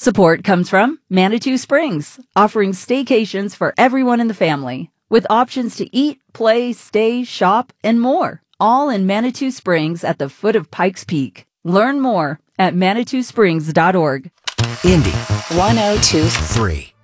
Support comes from Manitou Springs, offering staycations for everyone in the family, with options to eat, play, stay, shop, and more, all in Manitou Springs at the foot of Pikes Peak. Learn more at ManitouSprings.org. Indy 102.3.